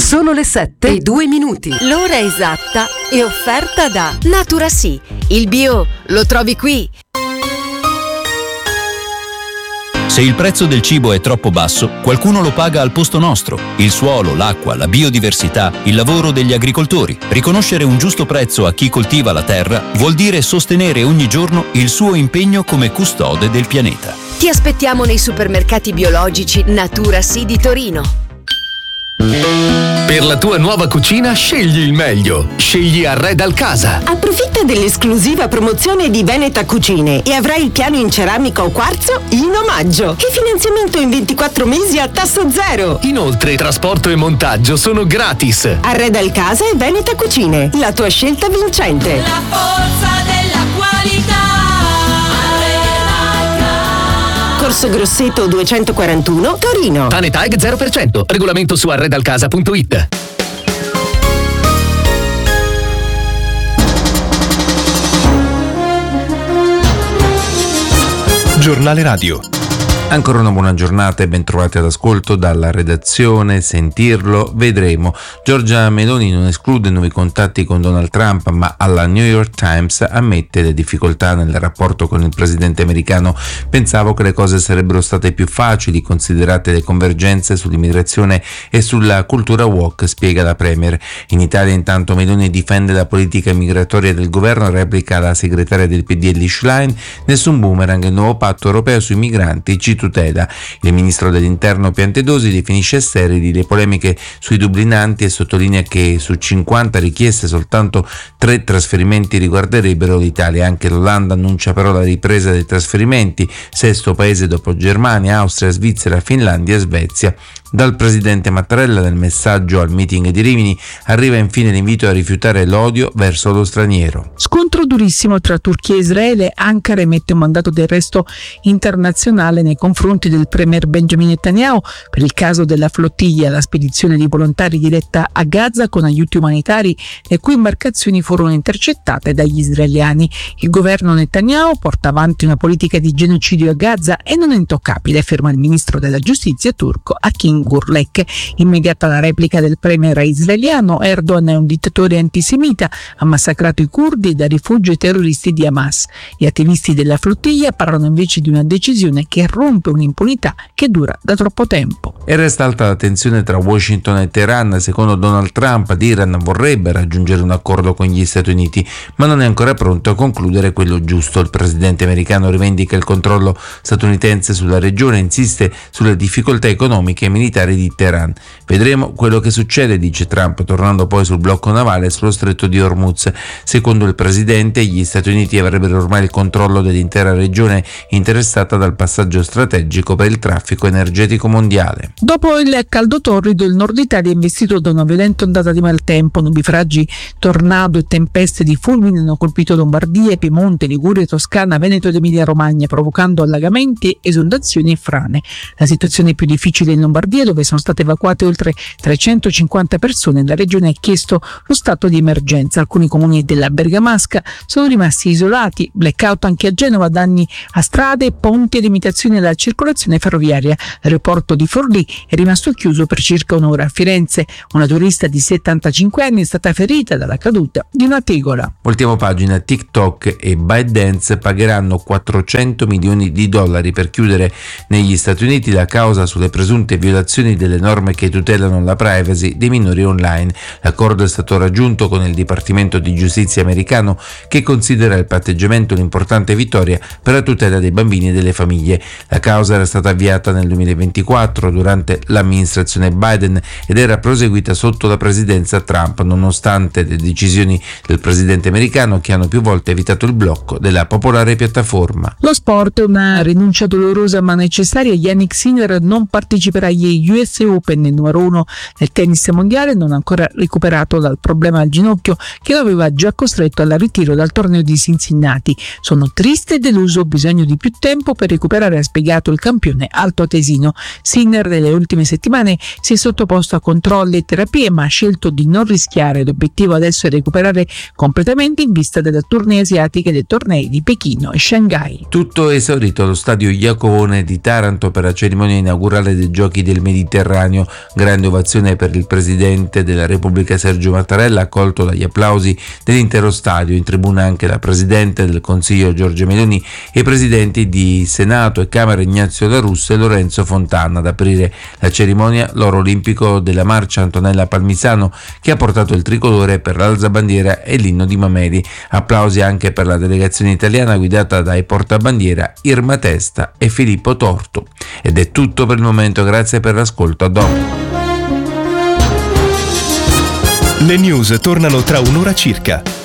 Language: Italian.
Sono le 7:02. L'ora esatta è offerta da Natura Sì. Il bio lo trovi qui. Se il prezzo del cibo è troppo basso, qualcuno lo paga al posto nostro. Il suolo, l'acqua, la biodiversità, il lavoro degli agricoltori. Riconoscere un giusto prezzo a chi coltiva la terra vuol dire sostenere ogni giorno il suo impegno come custode del pianeta. Ti aspettiamo nei supermercati biologici Natura Sì di Torino. Per la tua nuova cucina scegli il meglio. Scegli Arredal Casa. Approfitta dell'esclusiva promozione di Veneta Cucine e avrai il piano in ceramica o quarzo in omaggio e finanziamento in 24 mesi a tasso zero. Inoltre trasporto e montaggio sono gratis. Arredal Casa e Veneta Cucine, la tua scelta vincente. La forza della qualità. Corso Grosseto 241, Torino. Tanetag 0%. Regolamento su arredalcasa.it. Giornale Radio. Ancora una buona giornata e ben trovati all'ascolto dalla redazione. Sentirlo, vedremo. Giorgia Meloni non esclude nuovi contatti con Donald Trump, ma alla New York Times ammette le difficoltà nel rapporto con il presidente americano. Pensavo che le cose sarebbero state più facili, considerate le convergenze sull'immigrazione e sulla cultura woke, spiega la Premier. In Italia intanto Meloni difende la politica migratoria del governo, replica la segretaria del PD Elly Schlein: nessun boomerang, il nuovo patto europeo sui migranti ci tutela. Il ministro dell'Interno Piantedosi definisce sterili le polemiche sui dublinanti e sottolinea che su 50 richieste soltanto 3 trasferimenti riguarderebbero l'Italia. Anche l'Olanda annuncia però la ripresa dei trasferimenti, sesto paese dopo Germania, Austria, Svizzera, Finlandia e Svezia. Dal presidente Mattarella, nel messaggio al meeting di Rimini, arriva infine l'invito a rifiutare l'odio verso lo straniero. Scontro durissimo tra Turchia e Israele. Ankara emette un mandato di arresto internazionale nei confronti del premier Benjamin Netanyahu per il caso della flottiglia, la spedizione di volontari diretta a Gaza con aiuti umanitari, le cui imbarcazioni furono intercettate dagli israeliani. Il governo Netanyahu porta avanti una politica di genocidio a Gaza e non è intoccabile, afferma il ministro della giustizia turco Hakim Gurlek. Immediata la replica del premier israeliano: Erdogan è un dittatore antisemita, ha massacrato i curdi e dà rifugio ai terroristi di Hamas. Gli attivisti della flottiglia parlano invece di una decisione che rompe un'impunità che dura da troppo tempo. E resta alta la tensione tra Washington e Teheran. Secondo Donald Trump, l'Iran vorrebbe raggiungere un accordo con gli Stati Uniti, ma non è ancora pronto a concludere quello giusto. Il presidente americano rivendica il controllo statunitense sulla regione e insiste sulle difficoltà economiche e militari di Teheran. Vedremo quello che succede, dice Trump, tornando poi sul blocco navale sullo stretto di Hormuz. Secondo il presidente, gli Stati Uniti avrebbero ormai il controllo dell'intera regione interessata dal passaggio strategico per il traffico energetico mondiale. Dopo il caldo torrido, il nord Italia è investito da una violenta ondata di maltempo. Nubifragi, tornado e tempeste di fulmini hanno colpito Lombardia, Piemonte, Liguria, Toscana, Veneto ed Emilia Romagna, provocando allagamenti, esondazioni e frane. La situazione è più difficile in Lombardia, dove sono state evacuate oltre 350 persone. La regione ha chiesto lo stato di emergenza. Alcuni comuni della Bergamasca sono rimasti isolati. Blackout anche a Genova, danni a strade, ponti e limitazioni alla circolazione ferroviaria. L'aeroporto di Forlì è rimasto chiuso per circa un'ora. A Firenze una turista di 75 anni è stata ferita dalla caduta di una tegola. Voltiamo pagina. TikTok e ByteDance pagheranno $400 milioni per chiudere negli Stati Uniti la causa sulle presunte violazioni delle norme che tutelano la privacy dei minori online. L'accordo è stato raggiunto con il Dipartimento di Giustizia americano, che considera il patteggiamento un'importante vittoria per la tutela dei bambini e delle famiglie. La causa era stata avviata nel 2024 durante l'amministrazione Biden ed era proseguita sotto la presidenza Trump, nonostante le decisioni del presidente americano che hanno più volte evitato il blocco della popolare piattaforma. Lo sport è una rinuncia dolorosa ma necessaria. Jannik Sinner non parteciperà agli US Open, il numero 1 del tennis mondiale, non ancora recuperato dal problema al ginocchio che lo aveva già costretto al ritiro dal torneo di Cincinnati. Sono triste e deluso, ho bisogno di più tempo per recuperare, ha spiegato il campione altoatesino. Sinner nelle ultime settimane si è sottoposto a controlli e terapie, ma ha scelto di non rischiare. L'obiettivo adesso è recuperare completamente in vista della tournée asiatica e dei tornei di Pechino e Shanghai. Tutto esaurito allo stadio Iacovone di Taranto per la cerimonia inaugurale dei Giochi del Mediterraneo. Grande ovazione per il presidente della Repubblica Sergio Mattarella, accolto dagli applausi dell'intero stadio. In tribuna anche la presidente del Consiglio Giorgia Meloni e i presidenti di Senato e Camera Ignazio La Russa e Lorenzo Fontana. Ad aprire la cerimonia l'oro olimpico della marcia Antonella Palmisano, che ha portato il tricolore per l'alzabandiera e l'inno di Mameli. Applausi anche per la delegazione italiana guidata dai portabandiera Irma Testa e Filippo Torto. Ed è tutto per il momento, grazie per l'ascolto, a dopo. Le news tornano tra un'ora circa.